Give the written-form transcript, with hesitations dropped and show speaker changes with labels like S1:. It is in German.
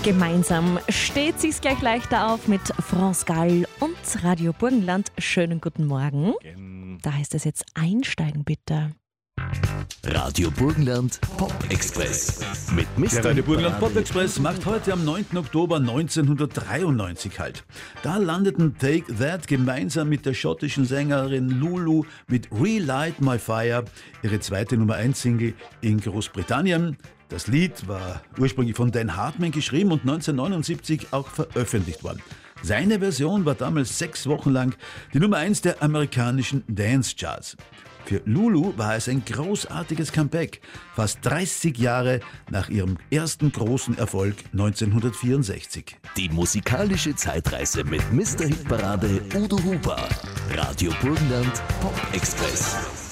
S1: Gemeinsam steht sich's gleich leichter auf mit France Gall und Radio Burgenland. Schönen guten Morgen. Da heißt es jetzt einsteigen bitte.
S2: Radio Burgenland Pop Express mit Mr.
S3: Der Radio Burgenland Pop Express macht heute am 9. Oktober 1993 Halt. Da landeten Take That gemeinsam mit der schottischen Sängerin Lulu mit Relight My Fire, ihre zweite Nummer 1 Single in Großbritannien. Das Lied war ursprünglich von Dan Hartman geschrieben und 1979 auch veröffentlicht worden. Seine Version war damals 6 Wochen lang die Nummer 1 der amerikanischen Dance-Charts. Für Lulu war es ein großartiges Comeback, fast 30 Jahre nach ihrem ersten großen Erfolg 1964.
S2: Die musikalische Zeitreise mit Mr. Hitparade Udo Huber. Radio Burgenland Pop Express.